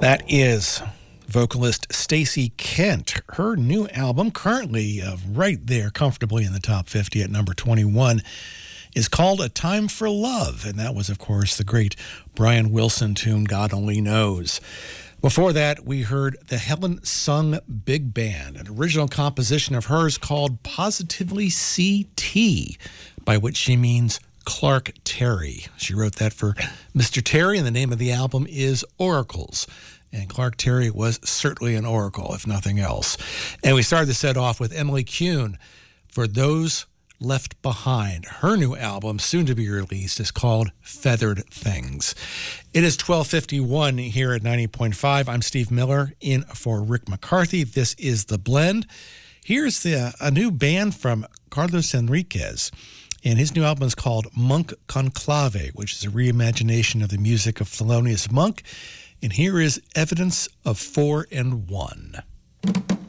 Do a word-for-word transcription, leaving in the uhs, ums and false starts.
That is vocalist Stacey Kent. Her new album, currently uh, right there comfortably in the top fifty at number twenty-one, is called A Time for Love. And that was, of course, the great Brian Wilson tune, God Only Knows. Before that, we heard the Helen Sung Big Band, an original composition of hers called Positively C T, by which she means Clark Terry. She wrote that for Mister Terry, and the name of the album is Oracles. And Clark Terry was certainly an oracle, if nothing else. And we started the set off with Emily Kuhn for Those Left Behind. Her new album, soon to be released, is called Feathered Things. It is twelve fifty-one here at ninety point five. I'm Steve Miller in for Rick McCarthy. This is The Blend. Here's the, a new band from Carlos Enriquez. And his new album is called Monk Conclave, which is a reimagination of the music of Thelonious Monk. And here is Evidence of Four and One.